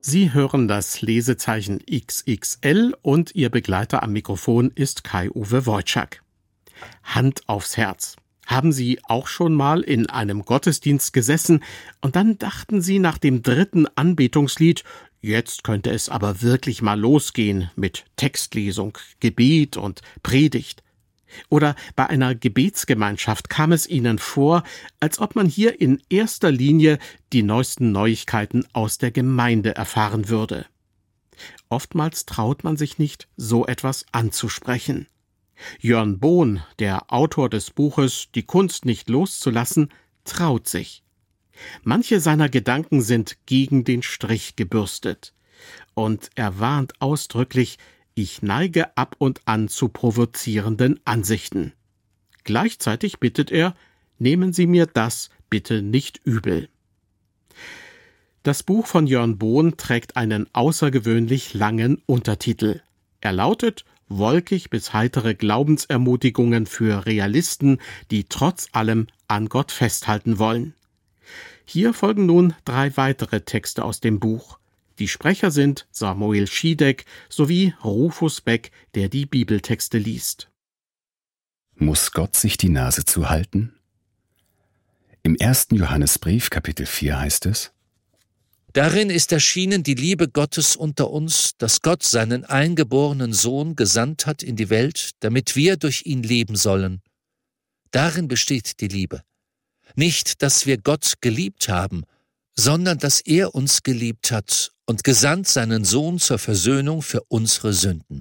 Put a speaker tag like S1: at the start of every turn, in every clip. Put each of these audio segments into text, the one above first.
S1: Sie hören das Lesezeichen XXL und Ihr Begleiter am Mikrofon ist Kai-Uwe Wojczak. Hand aufs Herz. Haben Sie auch schon mal in einem Gottesdienst gesessen und dann dachten Sie nach dem dritten Anbetungslied, jetzt könnte es aber wirklich mal losgehen mit Textlesung, Gebet und Predigt? Oder bei einer Gebetsgemeinschaft kam es Ihnen vor, als ob man hier in erster Linie die neuesten Neuigkeiten aus der Gemeinde erfahren würde. Oftmals traut man sich nicht, so etwas anzusprechen. Jörn Bohn, der Autor des Buches Die Kunst nicht loszulassen, traut sich. Manche seiner Gedanken sind gegen den Strich gebürstet. Und er warnt ausdrücklich, ich neige ab und an zu provozierenden Ansichten. Gleichzeitig bittet er, nehmen Sie mir das bitte nicht übel. Das Buch von Jörn Bohn trägt einen außergewöhnlich langen Untertitel. Er lautet Wolkig bis heitere Glaubensermutigungen für Realisten, die trotz allem an Gott festhalten wollen. Hier folgen nun 3 weitere Texte aus dem Buch. Die Sprecher sind Samuel Schiedek sowie Rufus Beck, der die Bibeltexte liest.
S2: Muss Gott sich die Nase zuhalten? Im 1. Johannesbrief, Kapitel 4 heißt es:
S3: Darin ist erschienen die Liebe Gottes unter uns, dass Gott seinen eingeborenen Sohn gesandt hat in die Welt, damit wir durch ihn leben sollen. Darin besteht die Liebe. Nicht, dass wir Gott geliebt haben, sondern dass er uns geliebt hat und gesandt seinen Sohn zur Versöhnung für unsere Sünden.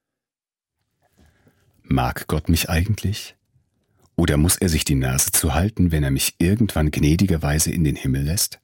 S2: Mag Gott mich eigentlich? Oder muss er sich die Nase zuhalten, wenn er mich irgendwann gnädigerweise in den Himmel lässt?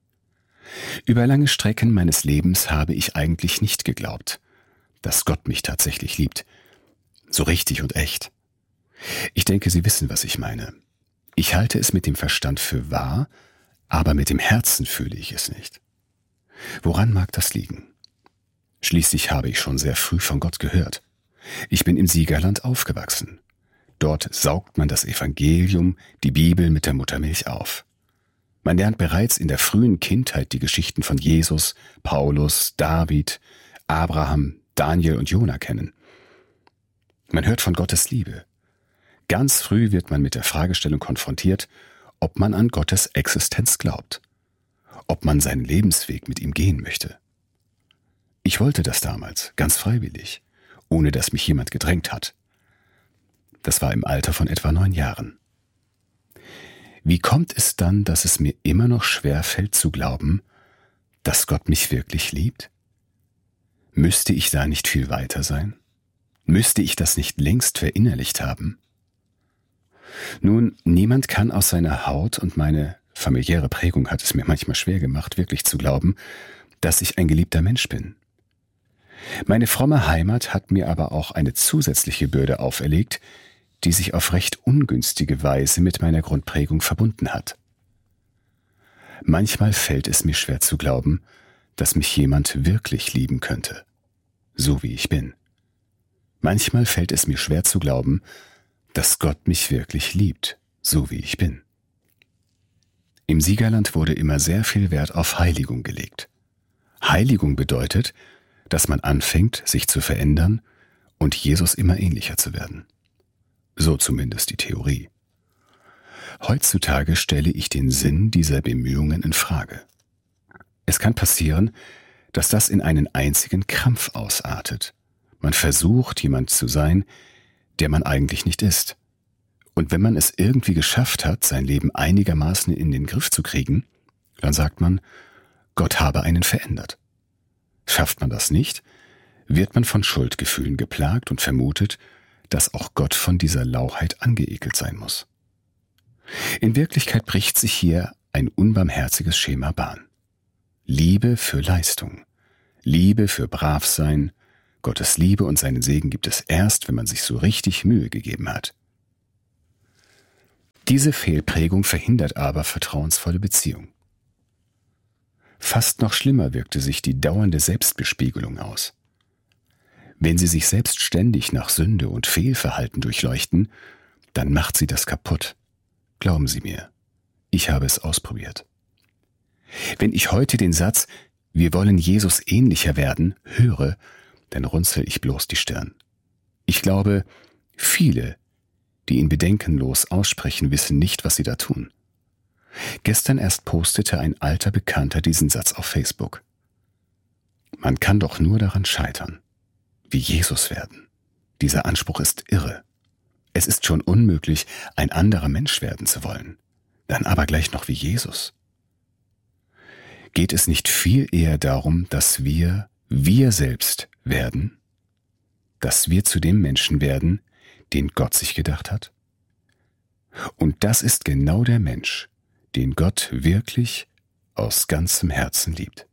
S2: Über lange Strecken meines Lebens habe ich eigentlich nicht geglaubt, dass Gott mich tatsächlich liebt. So richtig und echt. Ich denke, Sie wissen, was ich meine. Ich halte es mit dem Verstand für wahr, aber mit dem Herzen fühle ich es nicht. Woran mag das liegen? Schließlich habe ich schon sehr früh von Gott gehört. Ich bin im Siegerland aufgewachsen. Dort saugt man das Evangelium, die Bibel mit der Muttermilch auf. Man lernt bereits in der frühen Kindheit die Geschichten von Jesus, Paulus, David, Abraham, Daniel und Jona kennen. Man hört von Gottes Liebe. Ganz früh wird man mit der Fragestellung konfrontiert, ob man an Gottes Existenz glaubt, ob man seinen Lebensweg mit ihm gehen möchte. Ich wollte das damals, ganz freiwillig, ohne dass mich jemand gedrängt hat. Das war im Alter von etwa 9 Jahren. Wie kommt es dann, dass es mir immer noch schwer fällt zu glauben, dass Gott mich wirklich liebt? Müsste ich da nicht viel weiter sein? Müsste ich das nicht längst verinnerlicht haben? Nun, niemand kann aus seiner Haut, und meine familiäre Prägung hat es mir manchmal schwer gemacht, wirklich zu glauben, dass ich ein geliebter Mensch bin. Meine fromme Heimat hat mir aber auch eine zusätzliche Bürde auferlegt, die sich auf recht ungünstige Weise mit meiner Grundprägung verbunden hat. Manchmal fällt es mir schwer zu glauben, dass mich jemand wirklich lieben könnte, so wie ich bin. Manchmal fällt es mir schwer zu glauben, dass Gott mich wirklich liebt, so wie ich bin. Im Siegerland wurde immer sehr viel Wert auf Heiligung gelegt. Heiligung bedeutet, dass man anfängt, sich zu verändern und Jesus immer ähnlicher zu werden. So zumindest die Theorie. Heutzutage stelle ich den Sinn dieser Bemühungen in Frage. Es kann passieren, dass das in einen einzigen Krampf ausartet. Man versucht, jemand zu sein, der man eigentlich nicht ist. Und wenn man es irgendwie geschafft hat, sein Leben einigermaßen in den Griff zu kriegen, dann sagt man, Gott habe einen verändert. Schafft man das nicht, wird man von Schuldgefühlen geplagt und vermutet, dass auch Gott von dieser Lauheit angeekelt sein muss. In Wirklichkeit bricht sich hier ein unbarmherziges Schema Bahn. Liebe für Leistung, Liebe für Bravsein, Gottes Liebe und seinen Segen gibt es erst, wenn man sich so richtig Mühe gegeben hat. Diese Fehlprägung verhindert aber vertrauensvolle Beziehung. Fast noch schlimmer wirkte sich die dauernde Selbstbespiegelung aus. Wenn Sie sich selbst ständig nach Sünde und Fehlverhalten durchleuchten, dann macht Sie das kaputt. Glauben Sie mir, ich habe es ausprobiert. Wenn ich heute den Satz wir wollen Jesus ähnlicher werden, höre, dann runzel ich bloß die Stirn. Ich glaube, viele, die ihn bedenkenlos aussprechen, wissen nicht, was sie da tun. Gestern erst postete ein alter Bekannter diesen Satz auf Facebook. Man kann doch nur daran scheitern, wie Jesus werden. Dieser Anspruch ist irre. Es ist schon unmöglich, ein anderer Mensch werden zu wollen. Dann aber gleich noch wie Jesus. Geht es nicht viel eher darum, dass wir selbst werden? Dass wir zu dem Menschen werden, den Gott sich gedacht hat? Und das ist genau der Mensch, den Gott wirklich aus ganzem Herzen liebt.